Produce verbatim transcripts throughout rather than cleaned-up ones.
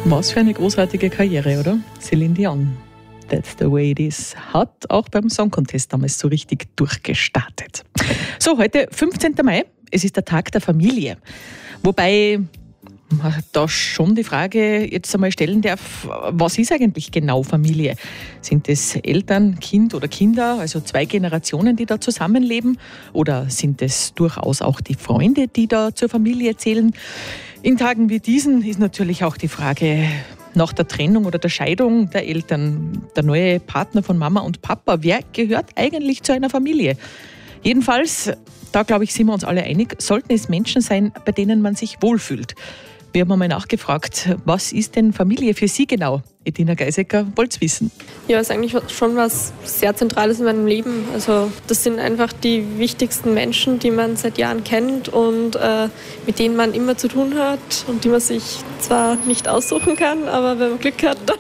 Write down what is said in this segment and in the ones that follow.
Was für eine großartige Karriere, oder? Celine Dion. That's the way it is. Hat auch beim Song Contest damals so richtig durchgestartet. So, heute fünfzehnten Mai. Es ist der Tag der Familie. Wobei man da schon die Frage jetzt einmal stellen darf, was ist eigentlich genau Familie? Sind es Eltern, Kind oder Kinder, also zwei Generationen, die da zusammenleben? Oder sind es durchaus auch die Freunde, die da zur Familie zählen? In Tagen wie diesen ist natürlich auch die Frage nach der Trennung oder der Scheidung der Eltern, der neue Partner von Mama und Papa, wer gehört eigentlich zu einer Familie? Jedenfalls, da glaube ich, sind wir uns alle einig, sollten es Menschen sein, bei denen man sich wohlfühlt. Wir haben einmal nachgefragt, was ist denn Familie für Sie genau? Edina Geisecker, wollt's wissen? Ja, ist eigentlich schon was sehr Zentrales in meinem Leben. Also das sind einfach die wichtigsten Menschen, die man seit Jahren kennt und äh, mit denen man immer zu tun hat und die man sich zwar nicht aussuchen kann, aber wenn man Glück hat, dann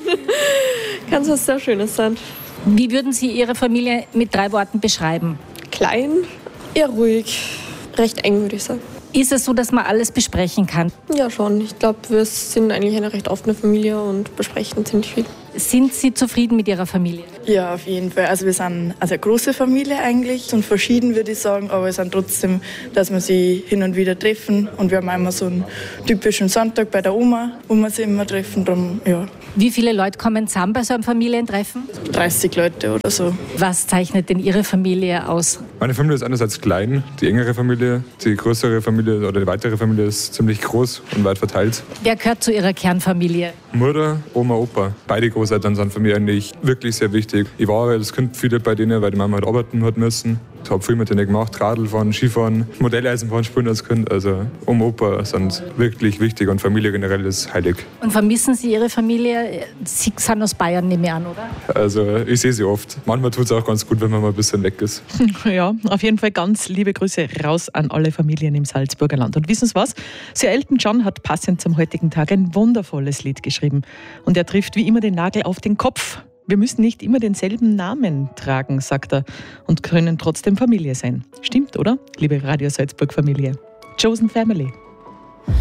kann es was sehr Schönes sein. Wie würden Sie Ihre Familie mit drei Worten beschreiben? Klein, eher ruhig, recht eng, würde ich sagen. Ist es so, dass man alles besprechen kann? Ja, schon. Ich glaube, wir sind eigentlich eine recht offene Familie und besprechen ziemlich viel. Sind Sie zufrieden mit Ihrer Familie? Ja, auf jeden Fall. Also wir sind also eine große Familie eigentlich und verschieden, würde ich sagen, aber wir sind trotzdem, dass wir sie hin und wieder treffen und wir haben einmal so einen typischen Sonntag bei der Oma, wo wir sie immer treffen. Darum, ja. Wie viele Leute kommen zusammen bei so einem Familientreffen? dreißig Leute oder so. Was zeichnet denn Ihre Familie aus? Meine Familie ist einerseits klein, die engere Familie, die größere Familie oder die weitere Familie ist ziemlich groß und weit verteilt. Wer gehört zu Ihrer Kernfamilie? Mutter, Oma, Opa. Beide Großeltern sind für mich eigentlich wirklich sehr wichtig. Ich war als Kind viele bei denen, weil die Mama halt arbeiten hat müssen. Ich habe viel mit denen gemacht, Radlfahren, Skifahren, Modelleisenbahn spielen als Kind. Also Oma, Opa sind wirklich wichtig und Familie generell ist heilig. Und vermissen Sie Ihre Familie? Sie sind aus Bayern, nehme ich an, oder? Also ich sehe sie oft. Manchmal tut es auch ganz gut, wenn man mal ein bisschen weg ist. Ja, auf jeden Fall ganz liebe Grüße raus an alle Familien im Salzburger Land. Und wissen Sie was? Sir Elton John hat passend zum heutigen Tag ein wundervolles Lied geschrieben. Und er trifft wie immer den Nagel auf den Kopf. Wir müssen nicht immer denselben Namen tragen, sagt er, und können trotzdem Familie sein. Stimmt, oder? Liebe Radio Salzburg Familie. Chosen Family.